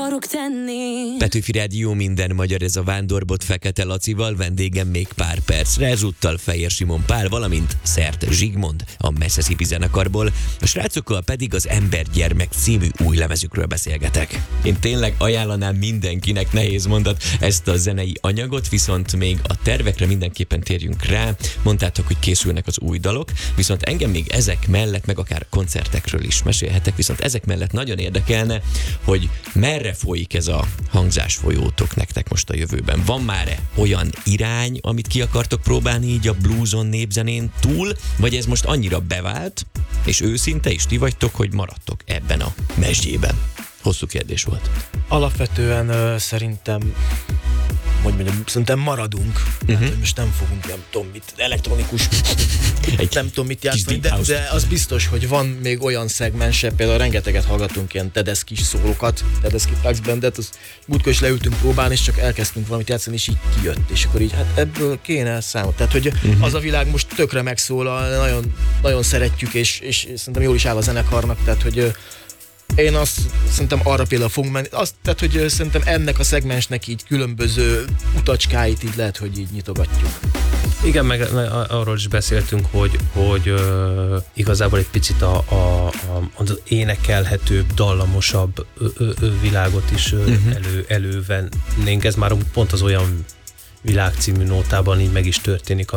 akarok tenni. Petőfi Rádió, minden magyar, ez a Vándorbot Fekete Lacival, vendégem még pár percre, ezúttal Fejér Simon Pál, valamint Szert Zsigmond a Mississippi zenekarból, a srácokkal pedig az Embergyermek című új lemezükről beszélgetek. Én tényleg ajánlanám mindenkinek, nehéz mondat, ezt a zenei anyagot, viszont még a tervekre mindenképpen térjünk rá. Mondtátok, hogy készülnek az új dalok, viszont engem még ezek mellett, meg akár koncertekről is mesélhetek, viszont ezek mellett nagyon érdekelne, hogy merre folyik ez a hangzásfolyótok nektek most a jövőben. Van már olyan irány, amit ki akartok próbálni így a blueson, népzenén túl, vagy ez most annyira bevált, és őszinte is ti vagytok, hogy maradtok ebben a mesdjében? Hosszú kérdés volt. Alapvetően szerintem maradunk. Hát, most nem fogunk, nem tudom mit, elektronikus, nem tudom mit játszani, de az biztos, hogy van még olyan szegmense, például rengeteget hallgatunk ilyen Tedeschi szólókat, Tedeschi Flax Bandet, az múltkor is leültünk próbálni, és csak elkezdtünk valamit játszani, és így kijött, és akkor így, hát ebből kéne számot. Tehát, hogy az a világ most tökre megszólal, nagyon, nagyon szeretjük, és szerintem jól is áll a zenekarnak, tehát, hogy én azt szerintem arra például fogunk menni, tehát, hogy szerintem ennek a szegmensnek így különböző utacskáit így lehet, hogy így nyitogatjuk. Igen, meg arról is beszéltünk, hogy igazából egy picit az énekelhetőbb, dallamosabb világot is elővennénk. Ez már pont az olyan Világ című nótában így meg is történik,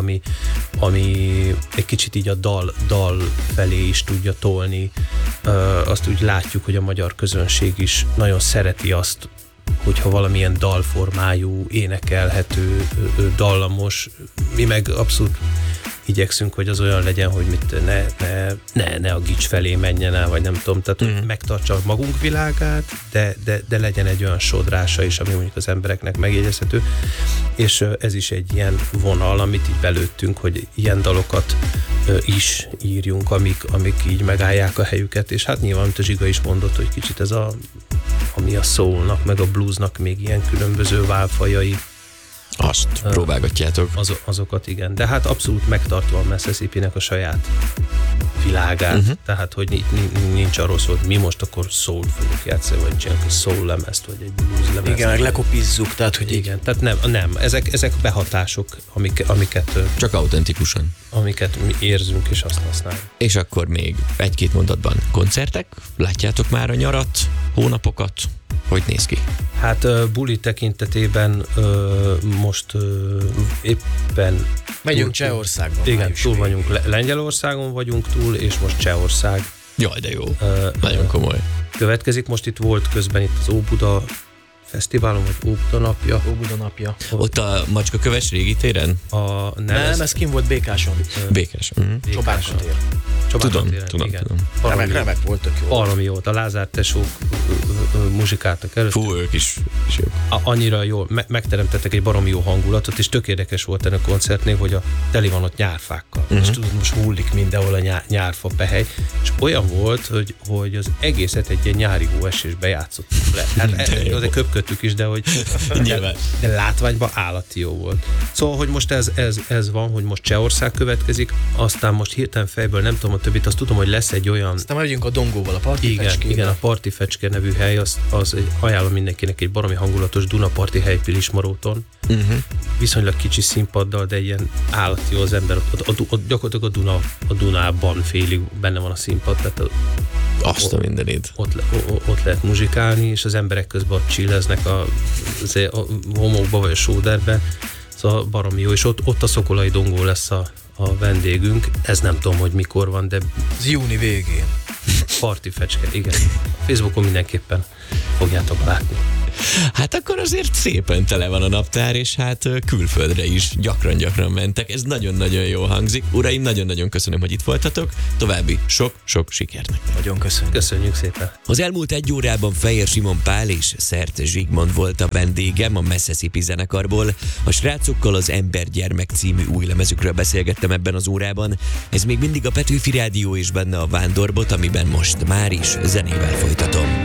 ami egy kicsit így a dal felé is tudja tolni. Azt úgy látjuk, hogy a magyar közönség is nagyon szereti azt, hogyha valamilyen dalformájú, énekelhető, dallamos, mi meg abszolút igyekszünk, hogy az olyan legyen, hogy ne a gics felé menjen el, vagy nem tudom, tehát hogy megtartsa a magunk világát, de legyen egy olyan sodrása is, ami mondjuk az embereknek megjegyezhető, és ez is egy ilyen vonal, amit így belőttünk, hogy ilyen dalokat is írjunk, amik így megállják a helyüket, és hát nyilván, amit a Zsiga is mondott, hogy kicsit ez ami a soulnak, meg a bluesnak még ilyen különböző válfajai, azt próbálgatjátok. Azokat igen, de hát abszolút megtartva a Mississippinek a saját világát, tehát hogy nincs arról szó, hogy mi most akkor soul fogunk játszani, vagy csinálunk egy soul lemezt, vagy egy blues lemezt. Igen, meg lekopizzuk, tehát hogy igen, tehát nem, ezek behatások, amiket csak autentikusan. Amiket mi érzünk és azt használjuk. És akkor még egy-két mondatban koncertek, látjátok már a nyarat, hónapokat? Hogy néz ki? Hát buli tekintetében most éppen... Megyünk Csehországban. Igen, túl vagyunk. Lengyelországon vagyunk túl, és most Csehország. Jaj, de jó. Nagyon komoly. Következik. Most itt volt közben itt az Óbuda Fesztiválon, vagy Óbuda napja. Ott a Macskaköves régi téren? Nem, ez kim volt Békáson. Békáson. Csobánka tér. Tudom. Remek volt, tök jó. Baromi jó. A Lázár tesók muzsikáltak előtt. Fú, ők is jók. Annyira jól megteremtettek egy baromi jó hangulatot, és tök érdekes volt ennek a koncertnél, hogy teli van ott nyárfákkal. És tudod, most hullik mindenhol a nyárfa pehely. És olyan volt, hogy az egészet egy ilyen nyári hóesésbe játszottuk le. Hát azért köpködtük is, de hogy de látványban állati jó volt. Szóval, hogy most ez van, hogy most Csehország következik, aztán most hirtelen fejből nem tudom a többit, azt tudom, hogy lesz egy olyan... Aztán megyünk a Dongóval, a Parti Fecskére. Igen, a Parti Fecske nevű hely, az ajánlom mindenkinek, egy baromi hangulatos Dunaparti hely Pilismaróton. Viszonylag kicsi színpaddal, de ilyen állati jó az ember. Ott gyakorlatilag a Dunában félig benne van a színpad, tehát azt a mindenit. Ott lehet muzsikálni, és az emberek közben ott chilleznek a homokba vagy a sóderbe. Szóval baromi jó, és ott a Szokolai Dongó lesz a vendégünk. Ez nem tudom, hogy mikor van, de... Ez júni végén. Parti Fecske, igen. Facebookon mindenképpen fogjátok látni. Hát akkor azért szépen tele van a naptár, és hát külföldre is gyakran mentek. Ez nagyon-nagyon jó hangzik. Uraim, nagyon-nagyon köszönöm, hogy itt voltatok. További sok-sok sikert nektek. Nagyon köszönjük. Köszönjük szépen. Az elmúlt egy órában Fejér Simon Pál és Szert Zsigmond volt a vendégem a Mississippi zenekarból. A srácokkal az Embergyermek című új lemezükről beszélgettem ebben az órában. Ez még mindig a Petőfi Rádió, és benne a Vándorbot, amiben most már is zenével folytatom.